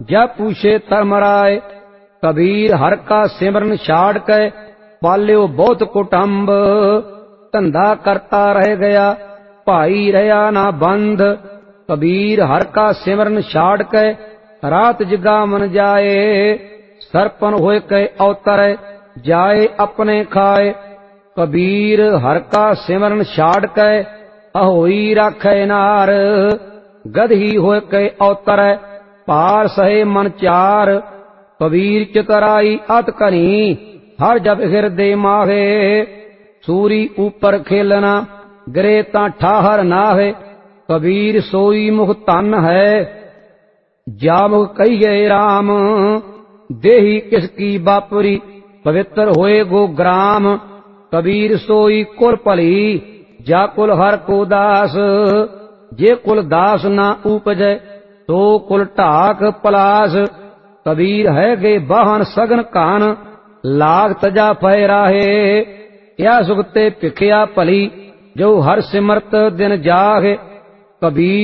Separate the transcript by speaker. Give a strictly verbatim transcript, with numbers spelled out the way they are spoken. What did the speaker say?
Speaker 1: जब पूछे धर्मराय। कबीर हर का सिमरन छाड़ के पाल्यो बहुत कुटुंब। धंधा करता रह गया भाई रहा ना बंध। कबीर हर का सिमरन छाड़ के रात जगावन जाए। सरपन होए के अवतर जाए अपने खाए। कबीर हर का सिमरन छाड़ के अहोई राखे नार। गधी होए के अवतर पार सहे मन चार। कबीर चितराई अत करी हर जब हृदय माहे। सूरी ऊपर खेलना गिरे ता ठाहर नाहे। कबीर सोई मुख तन है जामुख कहिए राम। देही किसकी बापुरी पवित्र होए गो ग्राम। कबीर सोई कुल भली जा कुल हर को दास। जे कुल दास ना उपजै तो कुल ढाक पलास। कबीर है गे वाहन सगन कान लाग तजा पै राहे। या सुखते भिखिया भली जो हर सिमरत दिन जाहे। कबीर